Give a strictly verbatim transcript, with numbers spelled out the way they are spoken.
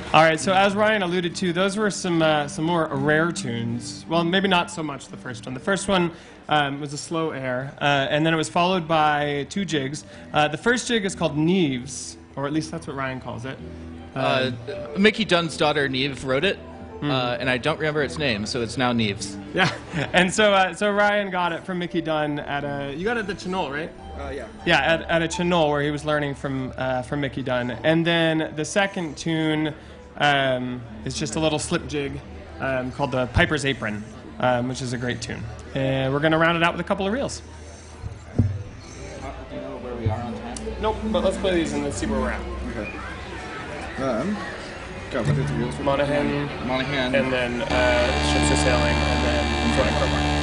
All right, so as Ryan alluded to, those were some uh, some more rare tunes. Well, maybe not so much the first one. The first one um, was a slow air, uh, and then it was followed by two jigs. Uh, the first jig is called Neves, or at least that's what Ryan calls it. Uh, Mickey Dunn's daughter, Neve, wrote it, mm. uh, and I don't remember its name, so it's now Neves. Yeah, and so uh, so Ryan got it from Mickey Dunn at a, you got it at the Chenol, right? Uh, yeah. Yeah, at, at a Chenol where he was learning from uh, from Mickey Dunn. And then the second tune um, is just a little slip jig um, called the Piper's Apron, um, which is a great tune. And we're going to round it out with a couple of reels. Uh, do you know where we are on time? Nope, but let's play these and let's see where we're at. Okay. Um, go, what did the reels? Monaghan, Monaghan. and then uh, Ships Are Sailing, and then Sonic Crowbar.